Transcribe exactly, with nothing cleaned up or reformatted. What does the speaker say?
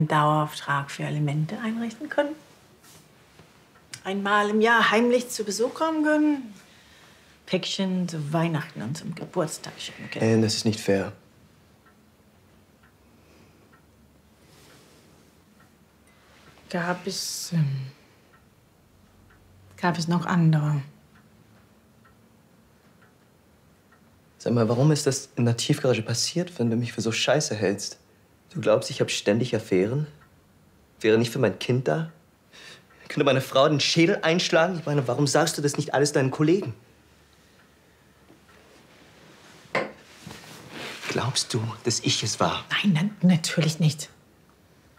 einen Dauerauftrag für Alimente einrichten können. Einmal im Jahr heimlich zu Besuch kommen können. Päckchen zu Weihnachten und zum Geburtstag schicken können. Ellen, das ist nicht fair. Gab es, ähm, gab es noch andere? Sag mal, warum ist das in der Tiefgarage passiert, wenn du mich für so scheiße hältst? Du glaubst, ich habe ständig Affären? Wäre nicht für mein Kind da? Könnte meine Frau den Schädel einschlagen? Ich meine, warum sagst du das nicht alles deinen Kollegen? Glaubst du, dass ich es war? Nein, na, natürlich nicht.